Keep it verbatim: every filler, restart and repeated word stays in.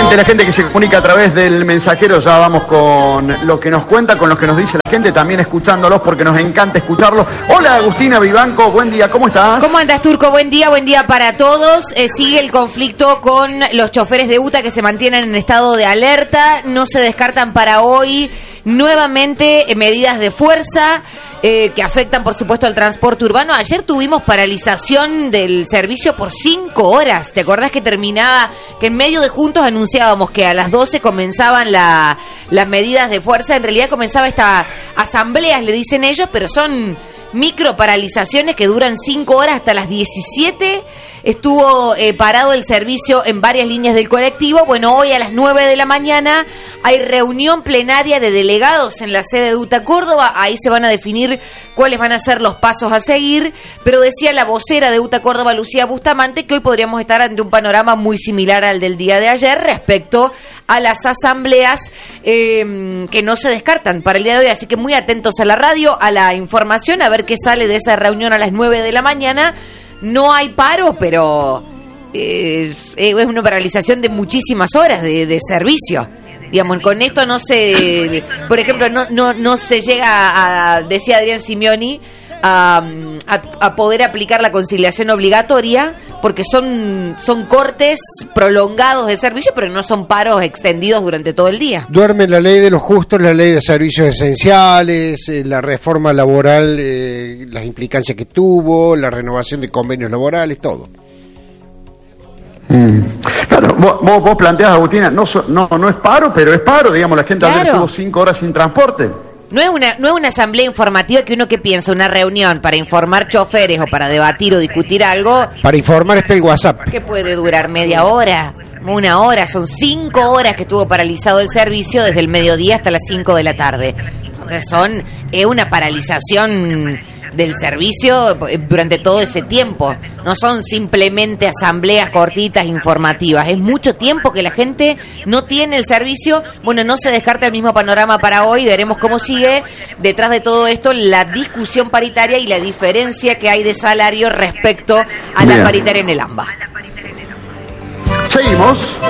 gente, la gente que se comunica a través del mensajero. Ya vamos con lo que nos cuenta, con lo que nos dice la gente, también escuchándolos porque nos encanta escucharlos. Hola Agustina Vivanco, buen día, ¿cómo estás? ¿Cómo andas, Turco? Buen día, buen día para todos. Eh, sigue el conflicto con los choferes de UTA que se mantienen en estado de alerta. No se descartan para hoy nuevamente eh, medidas de fuerza eh, que afectan, por supuesto, al transporte urbano. Ayer tuvimos paralización del servicio por cinco horas. ¿Te acordás que terminaba, que en medio de Juntos anunciábamos que a las doce comenzaban la, las medidas de fuerza? En realidad comenzaba esta asambleas, le dicen ellos, pero son micro paralizaciones que duran cinco horas hasta las diecisiete. Estuvo eh, parado el servicio en varias líneas del colectivo. Bueno, hoy a las nueve de la mañana hay reunión plenaria de delegados en la sede de UTA Córdoba. Ahí se van a definir cuáles van a ser los pasos a seguir. Pero decía la vocera de UTA Córdoba, Lucía Bustamante, que hoy podríamos estar ante un panorama muy similar al del día de ayer respecto a las asambleas eh, que no se descartan para el día de hoy. Así que muy atentos a la radio, a la información, a ver qué sale de esa reunión a las nueve de la mañana. No hay paro, pero eh, es una paralización de muchísimas horas de, de servicio. Digamos, con esto no se, por ejemplo, no no no se llega a, decía Adrián Simeoni, a, a, a poder aplicar la conciliación obligatoria, porque son son cortes prolongados de servicio, pero no son paros extendidos durante todo el día. Duerme la ley de los justos, la ley de servicios esenciales, eh, la reforma laboral, eh, las implicancias que tuvo, la renovación de convenios laborales, todo. Mm. Claro, vos, vos, vos planteás, Agustina, no, no, no es paro, pero es paro, digamos, la gente claro. ayer estuvo cinco horas sin transporte. No es una no es una asamblea informativa que uno que piensa, una reunión para informar choferes o para debatir o discutir algo. Para informar está el WhatsApp. Que puede durar media hora, una hora, son cinco horas que estuvo paralizado el servicio desde el mediodía hasta las cinco de la tarde. Entonces son es una paralización del servicio durante todo ese tiempo. No son simplemente asambleas cortitas informativas. Es mucho tiempo que la gente no tiene el servicio. Bueno, no se descarta el mismo panorama para hoy. Veremos cómo sigue detrás de todo esto la discusión paritaria y la diferencia que hay de salario respecto a la Bien. paritaria en el AMBA. Seguimos.